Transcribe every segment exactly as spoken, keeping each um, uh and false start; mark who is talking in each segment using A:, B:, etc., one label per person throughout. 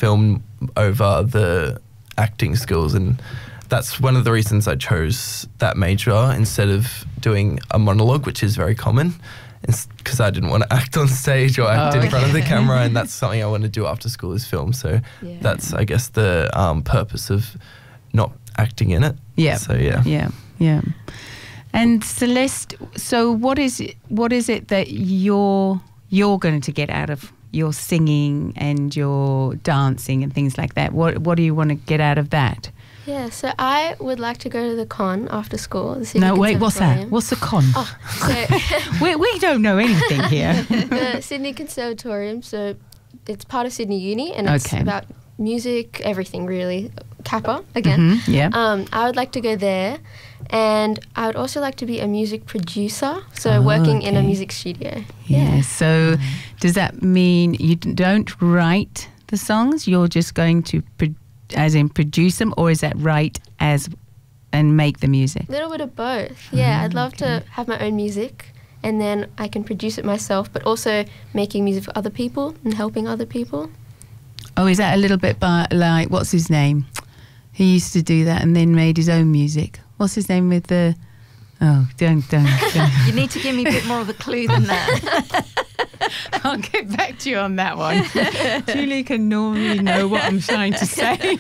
A: film over the acting skills, and that's one of the reasons I chose that major instead of doing a monologue, which is very common, because I didn't want to act on stage or act
B: Oh,
A: in front of the
B: okay.
A: camera, and that's something I want to do after school is film. So
C: Yeah.
A: that's, I guess, the um, purpose of not acting in it.
B: Yeah.
A: So yeah.
B: Yeah, yeah. And Celeste, so what is it, what is it that you're you're going to get out of your singing and your dancing and things like that? What what do you want to get out of that?
C: Yeah, so I would like to go to the con after school. The Sydney
B: No, wait, what's that?
C: Conservatorium.
B: What's the con?
C: Oh, so
B: we, we don't know anything here.
C: the Sydney Conservatorium, so it's part of Sydney Uni, and it's
B: Okay.
C: about music, everything really. Kappa, again.
B: Mhm, yeah.
C: Um, I would like to go there, and I would also like to be a music producer, so
B: Oh,
C: working in a
B: okay.
C: music studio.
B: Yeah. So does that mean you d- don't write the songs? You're just going to, pro- as in, produce them, or is that write as and make the music?
C: A little bit of both. Yeah,
B: Oh,
C: I'd love
B: okay.
C: to have my own music, and then I can produce it myself, but also making music for other people and helping other people.
B: Oh, is that a little bit by, like, what's his name? He used to do that and then made his own music. What's his name with the... Oh, don't, don't, don't.
D: You need to give me a bit more of a clue than that.
B: I'll get back to you on that one. Julie can normally know what I'm trying to say.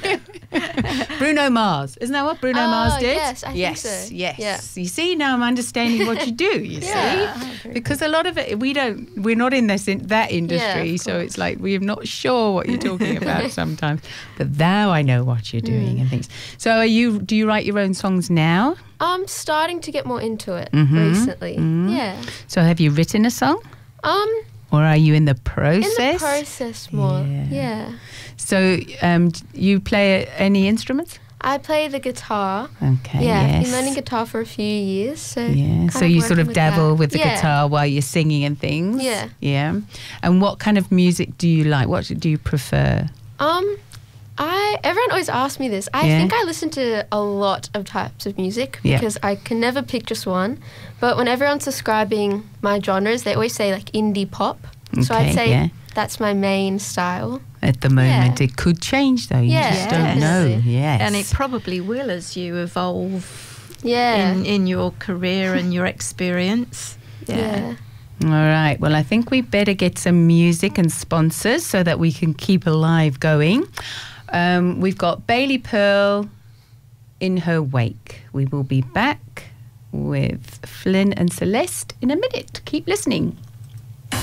B: Bruno Mars. Isn't that what Bruno
C: Oh,
B: Mars did?
C: yes, I think
B: yes,
C: so.
B: Yes,
C: Yeah.
B: You see, now I'm understanding what you do, you
C: Yeah.
B: see? Because a lot of it, we don't, we're not in this in that industry,
C: of
B: so
C: course.
B: it's like we're not sure what you're talking about sometimes. But now I know what you're doing
C: Mm.
B: and things. So are you, do you write your own songs now?
C: I'm starting to get more into it
B: Mhm.
C: recently.
B: Mhm.
C: Yeah.
B: So have you written a song?
C: Um,
B: Or are you in the
C: in
B: process?
C: the process more.
B: Yeah.
C: Yeah.
B: So um, d- you play any instruments?
C: I play the guitar.
B: Okay,
C: yeah, I've
B: yes.
C: been learning guitar for a few years. So
B: Yeah,
C: kind
B: so you sort
C: working
B: of
C: with
B: dabble
C: that.
B: with the
C: Yeah.
B: guitar while you're singing and things?
C: Yeah.
B: Yeah. And what kind of music do you like? What do you prefer?
C: Um, I everyone always asks me this. I
B: Yeah.
C: think I listen to a lot of types of music
B: Yeah.
C: because I can never pick just one. But when everyone's describing my genres, they always say like indie pop. So
B: Okay,
C: I'd say
B: yeah.
C: that's my main style.
B: At the moment,
C: Yeah.
B: it could change though. You
C: Yeah,
B: just don't know.
C: definitely.
B: Yes.
D: And it probably will as you evolve
C: Yeah.
D: in, in your career and your experience.
C: yeah.
B: All right. Well, I think we better get some music and sponsors so that we can keep alive going. Um, we've got Bailey Pearl in her wake. We will be back with Flynn and Celeste in a minute. Keep listening.